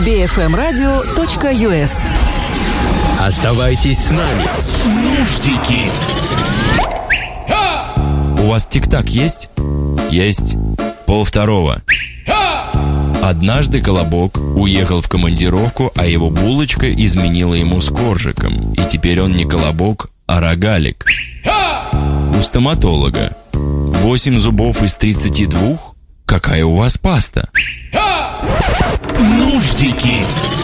bfmradio.us. Оставайтесь с нами. Нуждики. У вас тик-так есть? Есть. 1:30. Однажды Колобок уехал в командировку, а его булочка изменила ему с коржиком. И теперь он не Колобок, а рогалик. У стоматолога 8 зубов из 32. Какая у вас паста? Нуждики.